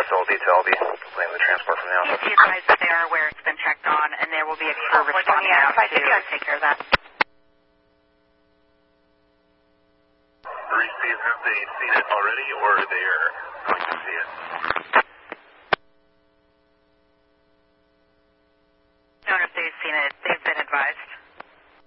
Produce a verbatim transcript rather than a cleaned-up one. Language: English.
all detail. I'll be completing the transport from now. You advise that they are aware it's been checked on, and there will be a crew responding out to take care of that. Three, have they seen it already, or they are going to see it?